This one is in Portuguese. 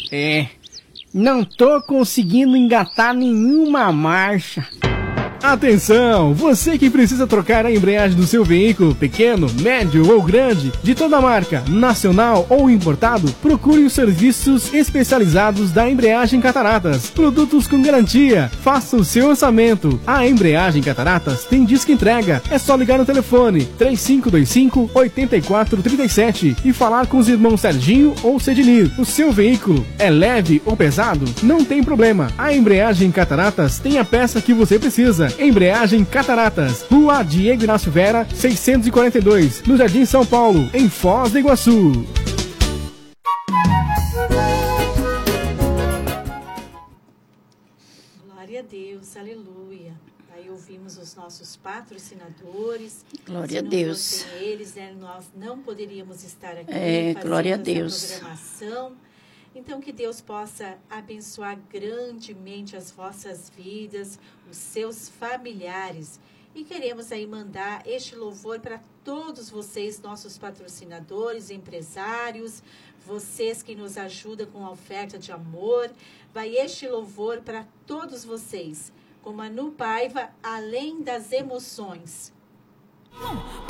Não tô conseguindo engatar nenhuma marcha. Atenção! Você que precisa trocar a embreagem do seu veículo, pequeno, médio ou grande, de toda marca, nacional ou importado, procure os serviços especializados da Embreagem Cataratas. Produtos com garantia. Faça o seu orçamento. A Embreagem Cataratas tem disco entrega. É só ligar no telefone 3525-8437 e falar com os irmãos Serginho ou Cedinir. O seu veículo é leve ou pesado? Não tem problema. A Embreagem Cataratas tem a peça que você precisa. Embreagem Cataratas, Rua Diego Inácio Vera, 642, no Jardim São Paulo, em Foz do Iguaçu. Glória a Deus, aleluia. Aí ouvimos os nossos patrocinadores. Glória a Deus. Sem eles, né, nós não poderíamos estar aqui fazendo glória a Deus. essa programação. Então, que Deus possa abençoar grandemente as vossas vidas, os seus familiares. E queremos aí mandar este louvor para todos vocês, nossos patrocinadores, empresários, vocês que nos ajudam com a oferta de amor. Vai este louvor para todos vocês, com Manu Paiva, Além das Emoções.